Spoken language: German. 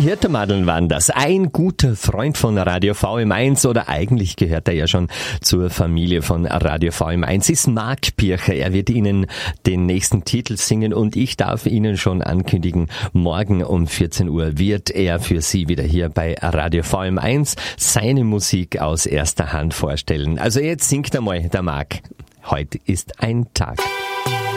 Hirtemadeln waren das. Ein guter Freund von Radio VM1 oder eigentlich gehört er ja schon zur Familie von Radio VM1 ist Marc Pircher. Er wird Ihnen den nächsten Titel singen und ich darf Ihnen schon ankündigen, morgen um 14 Uhr wird er für Sie wieder hier bei Radio VM1 seine Musik aus erster Hand vorstellen. Also jetzt singt einmal der Marc. Heute ist ein Tag.